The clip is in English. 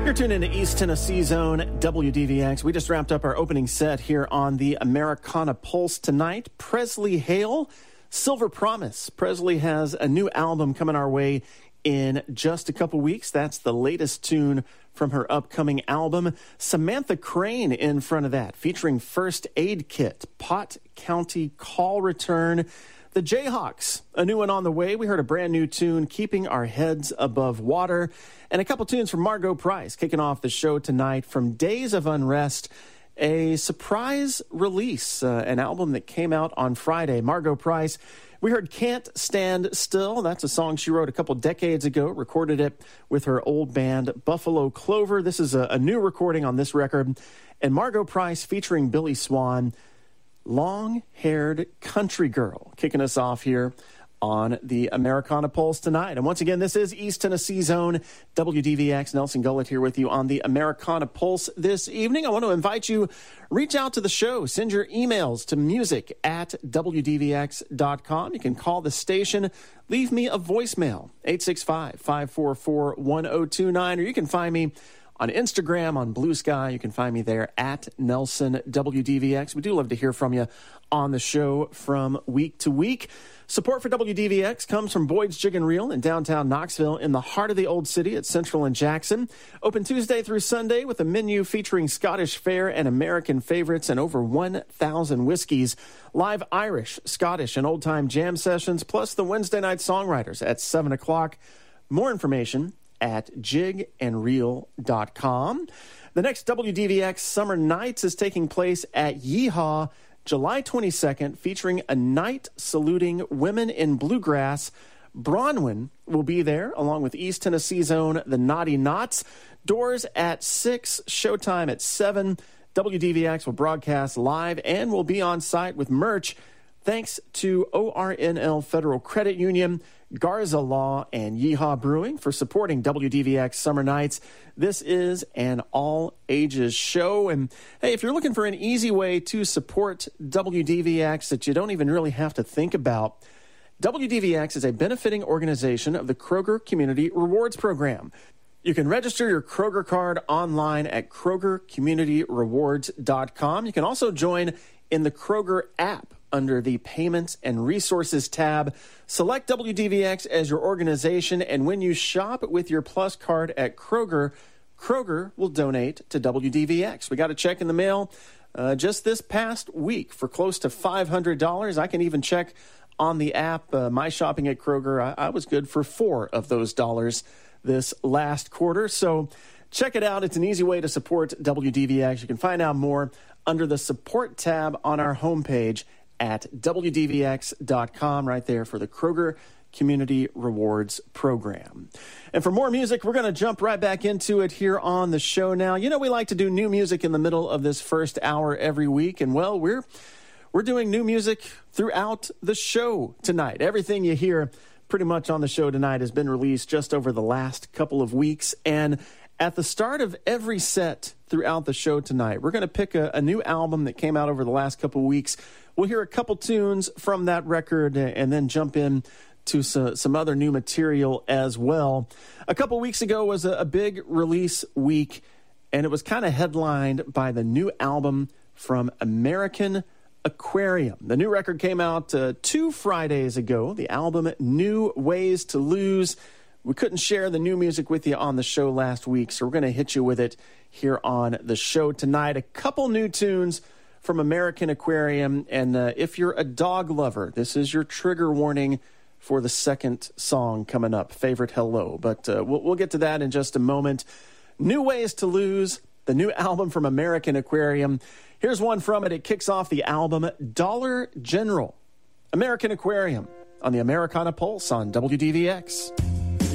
You're tuned into East Tennessee Zone, WDVX. We just wrapped up our opening set here on the Americana Pulse tonight. Presley Hale, Silver Promise. Presley has a new album coming our way in just a couple weeks. That's the latest tune from her upcoming album. Samantha Crane in front of that, featuring First Aid Kit, Pot County Call Return. The Jayhawks, a new one on the way. We heard a brand new tune, Keeping Our Heads Above Water, and a couple tunes from Margo Price kicking off the show tonight from Days of Unrest, a surprise release, an album that came out on Friday. Margo Price, we heard Can't Stand Still. That's a song she wrote a couple decades ago, recorded it with her old band Buffalo Clover. This is a new recording on this record. And Margo Price featuring Billy Swan, Long-Haired Country Girl, kicking us off here on the Americana Pulse tonight. And once again, this is East Tennessee Zone, WDVX. Nelson Gullett here with you on the Americana Pulse this evening. I want to invite you, reach out to the show. Send your emails to music@wdvx.com. You can call the station. Leave me a voicemail, 865-544-1029, or you can find me on Instagram, on Blue Sky. You can find me there at Nelson WDVX. We do love to hear from you on the show from week to week. Support for WDVX comes from Boyd's Jig and Reel in downtown Knoxville, in the heart of the Old City at Central and Jackson. Open Tuesday through Sunday with a menu featuring Scottish fare and American favorites and over 1,000 whiskeys. Live Irish, Scottish, and old-time jam sessions, plus the Wednesday night songwriters at 7 o'clock. More information at jigandreel.com. The next WDVX Summer Nights is taking place at Yeehaw, July 22nd, featuring a night saluting women in bluegrass. Bronwyn will be there, along with East Tennessee Zone, the Naughty Knots. Doors at 6, showtime at 7. WDVX will broadcast live and will be on site with merch. Thanks to ORNL Federal Credit Union, Garza Law, and Yeehaw Brewing for supporting WDVX Summer Nights. This is an all-ages show. And, hey, if you're looking for an easy way to support WDVX that you don't even really have to think about, WDVX is a benefiting organization of the Kroger Community Rewards Program. You can register your Kroger card online at KrogerCommunityRewards.com. You can also join in the Kroger app under the Payments and Resources tab. Select WDVX as your organization, and when you shop with your Plus card at Kroger, Kroger will donate to WDVX. We got a check in the mail just this past week for close to $500. I can even check on the app. My shopping at Kroger, I was good for $4 of those dollars this last quarter. So check it out. It's an easy way to support WDVX. You can find out more under the Support tab on our homepage at WDVX.com, right there for the Kroger Community Rewards Program. And for more music, we're going to jump right back into it here on the show now. You know, we like to do new music in the middle of this first hour every week, and, well, we're doing new music throughout the show tonight. Everything you hear pretty much on the show tonight has been released just over the last couple of weeks, and at the start of every set throughout the show tonight, we're going to pick a new album that came out over the last couple of weeks. We'll hear a couple tunes from that record and then jump in to some other new material as well. A couple weeks ago was a big release week, and it was kind of headlined by the new album from American Aquarium. The new record came out 2 Fridays ago. The album New Ways to Lose. We couldn't share the new music with you on the show last week, so we're going to hit you with it here on the show tonight. A couple new tunes from American Aquarium, and if you're a dog lover, this is your trigger warning for the second song coming up, Favorite Hello. But we'll get to that in just a moment. New Ways to Lose, the new album from American Aquarium. Here's one from it. It kicks off the album, Dollar General. American Aquarium on the Americana Pulse on WDVX.